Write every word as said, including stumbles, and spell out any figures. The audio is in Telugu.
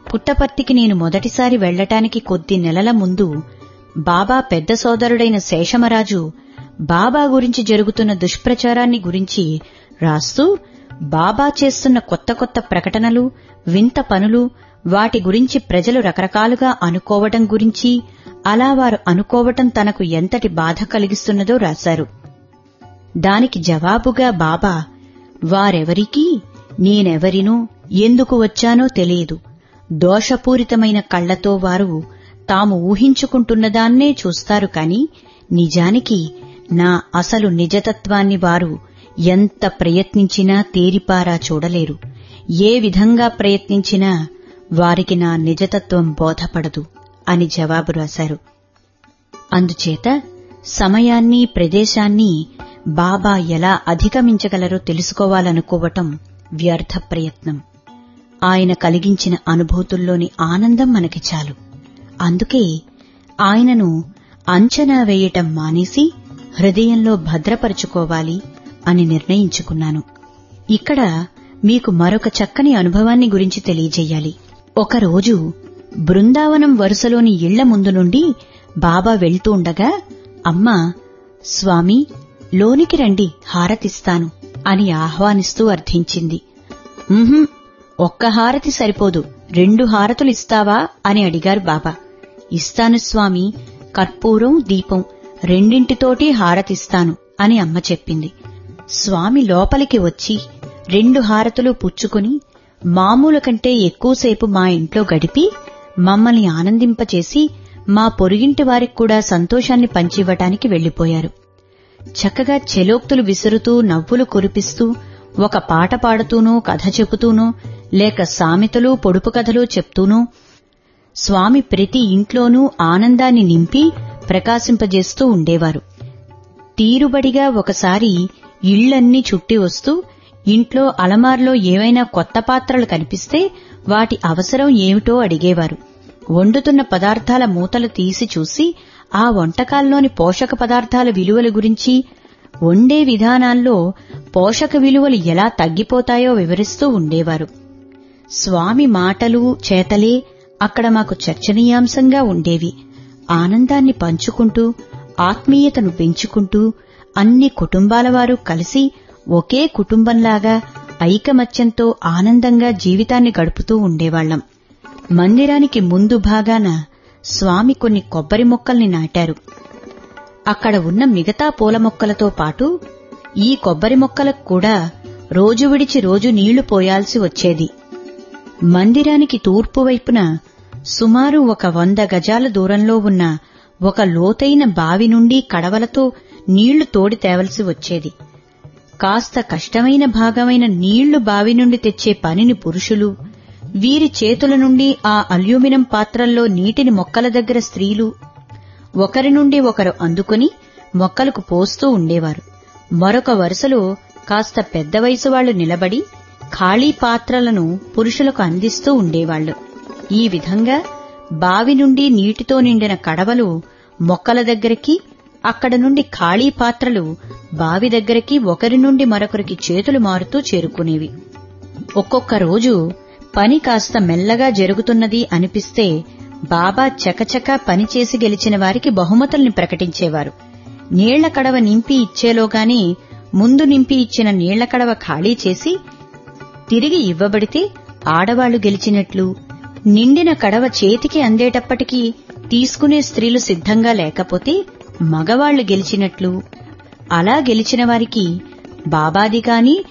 పుట్టపర్తికి నేను మొదటిసారి వెళ్లటానికి కొద్ది నెలల ముందు బాబా పెద్ద సోదరుడైన శేషమరాజు బాబా గురించి జరుగుతున్న దుష్ప్రచారాన్ని గురించి రాస్తూ బాబా చేస్తున్న కొత్త కొత్త ప్రకటనలు, వింత పనులు, వాటి గురించి ప్రజలు రకరకాలుగా అనుకోవటం గురించి, అలా వారు అనుకోవటం తనకు ఎంతటి బాధ కలిగిస్తున్నదో రాశారు. దానికి జవాబుగా బాబా, వారెవరికీ నేనెవరినో ఎందుకు వచ్చానో తెలియదు. దోషపూరితమైన కళ్లతో వారు తాము ఊహించుకుంటున్నదాన్నే చూస్తారు కాని నిజానికి నా అసలు నిజతత్వాన్ని వారు ఎంత ప్రయత్నించినా తేరిపారా చూడలేరు. ఏ విధంగా ప్రయత్నించినా వారికి నా నిజతత్వం బోధపడదు అని జవాబు రాశారు. అందుచేత సమయాన్ని, ప్రదేశాన్ని బాబా ఎలా అధిగమించగలరో తెలుసుకోవాలనుకోవటం వ్యర్థ ప్రయత్నం. ఆయన కలిగించిన అనుభూతుల్లోని ఆనందం మనకి చాలు. అందుకే ఆయనను అంచనా వేయటం మానేసి హృదయంలో భద్రపరుచుకోవాలి అని నిర్ణయించుకున్నాను. ఇక్కడ మీకు మరొక చక్కని అనుభవాన్ని గురించి తెలియజేయాలి. ఒకరోజు బృందావనం వరుసలోని ఇళ్ల ముందు నుండి బాబా వెళ్తూ ఉండగా అమ్మ, స్వామీ, లోనికి రండి, హారతిస్తాను అని ఆహ్వానిస్తూ అర్థించింది. ఉహుం, ఒక్క హారతి సరిపోదు, రెండు హారతులు ఇస్తావా అని అడిగారు బాబా. ఇస్తాను స్వామి, కర్పూరం, దీపం రెండింటితోటి హారతిస్తాను అని అమ్మ చెప్పింది. స్వామి లోపలికి వచ్చి రెండు హారతులు పుచ్చుకుని మామూలు కంటే ఎక్కువసేపు మా ఇంట్లో గడిపి మమ్మల్ని ఆనందింపచేసి మా పొరుగింటి వారికి కూడా సంతోషాన్ని పంచివ్వటానికి వెళ్లిపోయారు. చక్కగా చెలోక్తులు విసురుతూ, నవ్వులు కురిపిస్తూ, ఒక పాట పాడుతూనో, కథ చెబుతూనో, లేక సామెతలు, పొడుపు కథలు చెప్తూనో స్వామి ప్రతి ఇంట్లోనూ ఆనందాన్ని నింపి ప్రకాశింపజేస్తూ ఉండేవారు. తీరుబడిగా ఒకసారి ఇళ్లన్నీ చుట్టి వస్తూ ఇంట్లో అలమార్లో ఏవైనా కొత్త పాత్రలు కనిపిస్తే వాటి అవసరం ఏమిటో అడిగేవారు. వండుతున్న పదార్థాల మూతలు తీసి చూసి ఆ వంటకాల్లోని పోషక పదార్థాల విలువల గురించి, వండే విధానాల్లో పోషక విలువలు ఎలా తగ్గిపోతాయో వివరిస్తూ ఉండేవారు. స్వామి మాటలు, చేతలే అక్కడ మాకు చర్చనీయాంశంగా ఉండేవి. ఆనందాన్ని పంచుకుంటూ, ఆత్మీయతను పెంచుకుంటూ అన్ని కుటుంబాల వారు కలిసి ఒకే కుటుంబంలాగా ఐకమత్యంతో ఆనందంగా జీవితాన్ని గడుపుతూ ఉండేవాళ్లం. మందిరానికి ముందు భాగాన స్వామి కొన్ని కొబ్బరి మొక్కల్ని నాటారు. అక్కడ ఉన్న మిగతా పూల మొక్కలతో పాటు ఈ కొబ్బరి మొక్కలకు కూడా రోజు విడిచి రోజు నీళ్లు పోయాల్సి వచ్చేది. మందిరానికి తూర్పు వైపున సుమారు ఒక వంద గజాల దూరంలో ఉన్న ఒక లోతైన బావి నుండి కడవలతో నీళ్లు తోడి తేవలసి వచ్చేది. కాస్త కష్టమైన భాగమైన నీళ్లు బావి నుండి తెచ్చే పనిని పురుషులు, వీరి చేతుల నుండి ఆ అల్యూమినియం పాత్రల్లో నీటిని మొక్కల దగ్గర స్త్రీలు ఒకరి నుండి ఒకరు అందుకుని మొక్కలకు పోస్తూ ఉండేవారు. మరొక వరుసలో కాస్త పెద్ద వయసు వాళ్లు నిలబడి ఖాళీ పాత్రలను పురుషులకు అందిస్తూ ఉండేవాళ్లు. ఈ విధంగా బావి నుండి నీటితో నిండిన కడవలు మొక్కల దగ్గరికి, అక్కడ నుండి ఖాళీ పాత్రలు బావి దగ్గరికి ఒకరి నుండి మరొకరికి చేతులు మారుతూ చేరుకునేవి. ఒక్కొక్క రోజు పని కాస్త మెల్లగా జరుగుతున్నది అనిపిస్తే బాబా చకచకా పనిచేసి గెలిచిన వారికి బహుమతుల్ని ప్రకటించేవారు. నీళ్ల కడవ నింపి ఇచ్చేలోగానే ముందు నింపి ఇచ్చిన నీళ్ల కడవ ఖాళీ చేసి తిరిగి ఇవ్వబడితే ఆడవాళ్లు గెలిచినట్లు, నిండిన కడవ చేతికి అందేటప్పటికీ తీసుకునే స్త్రీలు సిద్ధంగా లేకపోతే మగవాళ్లు గెలిచినట్లు. అలా గెలిచిన వారికి బాబాది కాని